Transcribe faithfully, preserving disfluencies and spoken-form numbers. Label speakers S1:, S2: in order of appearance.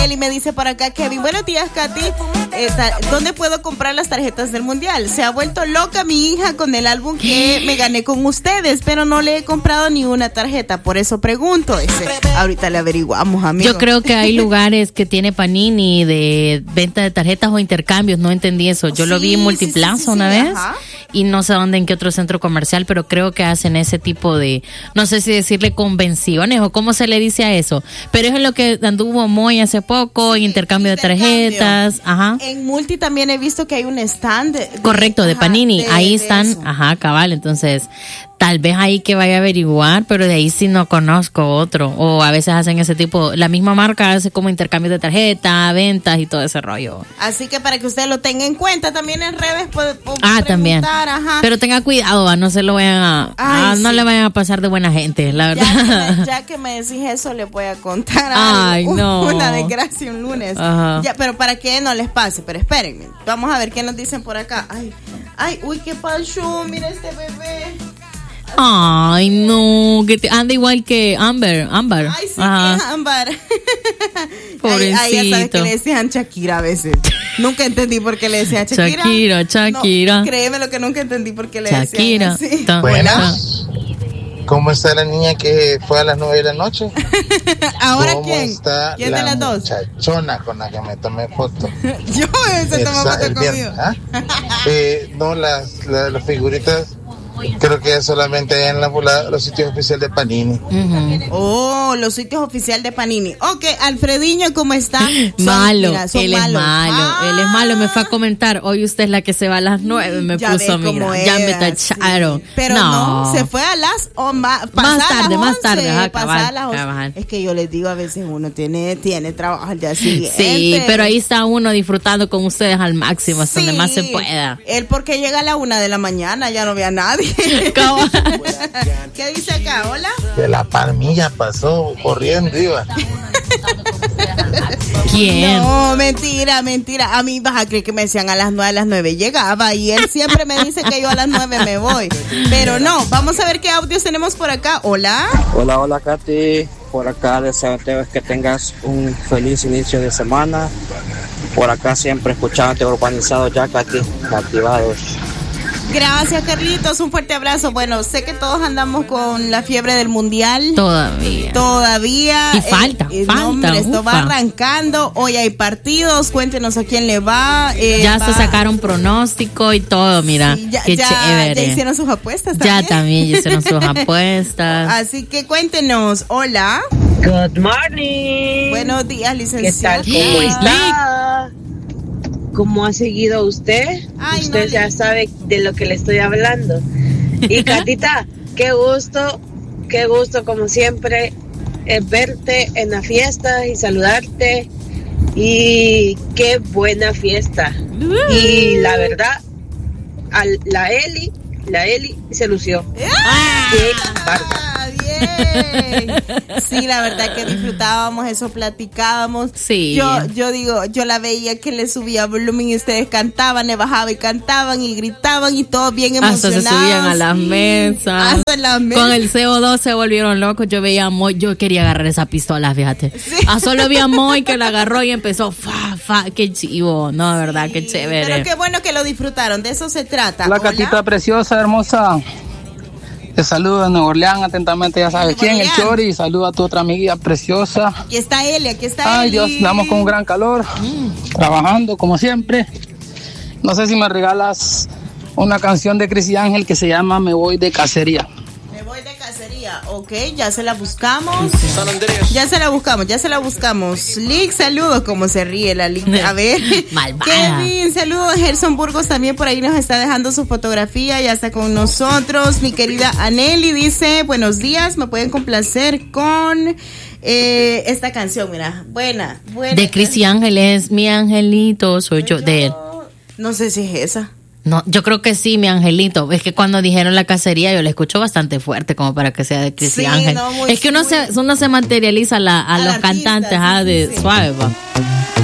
S1: Aneli me dice por acá, Kevin, buenos días, Katy. Eh, ta- ¿Dónde puedo comprar las tarjetas del Mundial? Se ha vuelto loca mi hija con el álbum que me gané con ustedes, pero no le he comprado ni una tarjeta, por eso pregunto. Ese, ahorita le averiguamos, amigo.
S2: Yo creo que hay lugares que tiene Panini de venta de tarjetas o intercambios, no entendí eso. Yo
S1: Sí,
S2: lo vi en Multiplaza
S1: sí, sí, sí,
S2: una
S1: sí,
S2: vez
S1: ajá.
S2: y no sé dónde, en qué otro centro comercial, pero creo que hacen ese tipo de, no sé si decirle convenciones o cómo se le dice a eso, pero eso es lo que anduvo Moy hace poco,
S1: Sí,
S2: intercambio de
S1: intercambio.
S2: tarjetas, ajá.
S1: En Multi también he visto que hay un stand. De, de-
S2: Correcto, de
S1: ajá,
S2: Panini,
S1: de-
S2: ahí
S1: de
S2: están,
S1: eso.
S2: ajá, cabal, entonces tal vez ahí que vaya a averiguar, pero de ahí sí no conozco otro, o a veces hacen ese tipo, la misma marca hace como intercambio de tarjeta, ventas y todo ese rollo.
S1: Así que para que usted lo tenga en cuenta, también en redes puede, puede
S2: Ah, también.
S1: preguntar, ajá.
S2: Pero tenga cuidado, ah, no se lo vayan a,
S1: Ay,
S2: ah, no
S1: sí.
S2: le vayan a pasar de buena gente, la
S1: Ya que,
S2: verdad.
S1: me, ya que me decís eso, les voy a contar
S2: Ay,
S1: algo.
S2: no.
S1: Una desgracia un lunes.
S2: Ajá.
S1: Ya, pero para que no les pase, pero espérenme. Vamos a ver qué nos dicen por acá. Ay, ay, uy, qué pancho, mira este bebé.
S2: Ay, no, que te anda igual que Amber, Amber.
S1: Ay, sí,
S2: Ajá.
S1: que ámbar.
S2: Pobrecito.
S1: Ay, ay, ya sabes que le decían Shakira a veces. Nunca entendí por qué le decían Shakira.
S2: Shakira, Shakira.
S1: No, créeme lo que nunca entendí por qué le
S2: Shakira.
S1: decían así.
S2: Ta-
S3: Buenas. ¿Cómo está la niña que fue a las nueve de la noche?
S1: ¿Ahora
S3: ¿Cómo
S1: quién?
S3: está
S1: ¿Quién
S3: la
S1: de las dos?
S3: muchachona con la que me tomé foto?
S1: Yo, se tomó
S3: Esa-
S1: foto
S3: el viernes,
S1: conmigo.
S3: ¿ah? Eh, no, las, las, las figuritas creo que solamente en la, la- los sitios oficiales de Panini.
S2: Ujú.
S1: Oh, los sitios oficiales de Panini. Ok, Alfrediño, ¿cómo está? Son-
S2: Malo,
S1: mira, son
S2: él es
S1: malos.
S2: malo,
S1: Ah,
S2: él es malo, me fue a comentar, hoy usted es la que se va a las nueve, me
S1: ya
S2: puso,
S1: ve cómo
S2: mira, ya me
S1: era,
S2: tacharon.
S1: sí. Pero no. se fue a las o ma- pasadas
S2: tarde,
S1: las
S2: más
S1: once,
S2: tarde, ajá,
S1: pasadas
S2: cabal,
S1: las once.
S2: cabal.
S1: Es que yo les digo, a veces uno tiene tiene trabajo al día siguiente.
S2: Sí, pero ahí está uno disfrutando con ustedes al máximo, hasta
S1: Sí.
S2: donde más se pueda.
S1: Él porque llega a la una de la mañana, ya no ve a nadie.
S2: Cabal.
S1: ¿Qué dice acá? Hola.
S3: Que la palmilla pasó corriendo, iba.
S2: ¿Quién?
S1: No, mentira, mentira. A mí vas a creer que me decían a las nueve, a las nueve llegaba y él siempre me dice que yo a las nueve me voy. Pero no, vamos a ver qué audios tenemos por acá. Hola.
S4: Hola, hola Katy, por acá deseándote que tengas un feliz inicio de semana. Por acá siempre escuchándote urbanizado ya, Katy, activados.
S1: Gracias, Carlitos. Un fuerte abrazo. Bueno, sé que todos andamos con la fiebre del mundial.
S2: Todavía.
S1: Todavía.
S2: Y falta,
S1: eh, eh,
S2: falta,
S1: no, hombre, esto
S2: ufa.
S1: va arrancando. Hoy hay partidos. Cuéntenos a quién le va. Eh,
S2: Ya
S1: va-
S2: se sacaron pronóstico y todo, mira,
S1: Sí, ya,
S2: qué
S1: ya-
S2: chévere.
S1: ya hicieron sus apuestas
S2: Ya
S1: también.
S2: también ya hicieron sus apuestas.
S1: Así que cuéntenos. Hola.
S5: Good morning.
S1: Buenos días,
S5: ¿Qué
S1: licenciado.
S5: tal? ¿Cómo está? ¿Cómo ha seguido usted?
S1: Ay,
S5: usted
S1: no,
S5: ya
S1: Liz.
S5: sabe de lo que le estoy hablando. Y Catita, qué gusto, qué gusto como siempre eh, verte en la fiesta y saludarte. Y qué buena fiesta. Y la verdad, a la Eli, la Eli se lució.
S1: ¡Ah!
S5: Qué bárbaro.
S1: Bien. Sí, la verdad que disfrutábamos eso, platicábamos.
S2: Sí.
S1: Yo, yo digo, yo la veía que le subía volumen y ustedes cantaban, le bajaba y cantaban y gritaban y todos bien
S2: Hasta
S1: emocionados.
S2: se subían a las mesas.
S1: Hasta en las mesas.
S2: Con el C O dos se volvieron locos. Yo veía a Moy, yo quería agarrar esa pistola, fíjate.
S1: Sí.
S2: A solo vi a Moy que la agarró y empezó, fa, fa, qué chivo. No, de verdad, qué chévere.
S1: Pero qué bueno que lo disfrutaron, de eso se trata.
S6: Hola,
S1: Hola.
S6: Catita preciosa, hermosa. Te saludo en Nueva Orleans, atentamente, ya sabes
S1: Nueva
S6: quién, el
S1: Orleans.
S6: Chori. Y saludo a tu otra amiguita preciosa.
S1: Aquí está Eli, aquí está
S6: Ay,
S1: Eli.
S6: Dios, estamos con un gran calor, trabajando como siempre. No sé si me regalas una canción de Cris y Ángel que se llama Me Voy de Cacería.
S1: Me voy de cacería, ok, ya se la buscamos. Ya se la buscamos, ya se la buscamos. Lick, saludos, como se ríe la Lick. A ver.
S2: Malvada.
S1: Kevin, saludos. Gerson Burgos también por ahí nos está dejando su fotografía, ya está con nosotros. Mi querida Aneli dice, buenos días, me pueden complacer con eh, esta canción, mira, buena, buena.
S2: De Cris y Ángel es mi angelito, soy yo, de él.
S1: No sé si es esa.
S2: No, yo creo que sí, mi angelito. Es que cuando dijeron la cacería, yo la escucho bastante fuerte como para que sea de Cris y
S1: Sí,
S2: Ángel.
S1: no, muy-
S2: es que uno
S1: muy-
S2: se, uno se materializa a, la, a
S1: Al
S2: los
S1: artista,
S2: cantantes
S1: sí,
S2: ah,
S1: sí,
S2: de
S1: sí.
S2: suave, va.